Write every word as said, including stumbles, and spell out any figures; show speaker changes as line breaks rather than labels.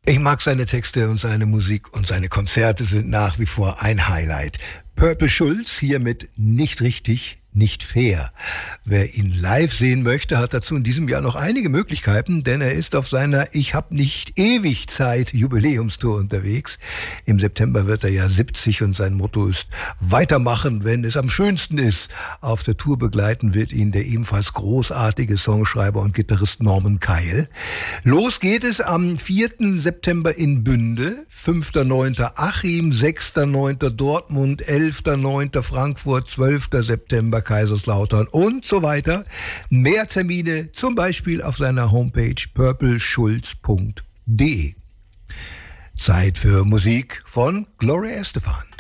Ich mag seine Texte und seine Musik und seine Konzerte sind nach wie vor ein Highlight. Purple Schulz hier mit Nicht richtig, nicht fair. Wer ihn live sehen möchte, hat dazu in diesem Jahr noch einige Möglichkeiten, denn er ist auf seiner Ich hab nicht ewig Zeit Jubiläumstour unterwegs. Im September wird er ja siebzig und sein Motto ist weitermachen, wenn es am schönsten ist. Auf der Tour begleiten wird ihn der ebenfalls großartige Songschreiber und Gitarrist Norman Keil. Los geht es am vierten September in Bünde, fünfter neunter Achim, sechster neunter Dortmund, elfter neunter Frankfurt, zwölfter September Kaiserslautern und so weiter. Mehr Termine zum Beispiel auf seiner Homepage purple schulz punkt de. Zeit für Musik von Gloria Estefan.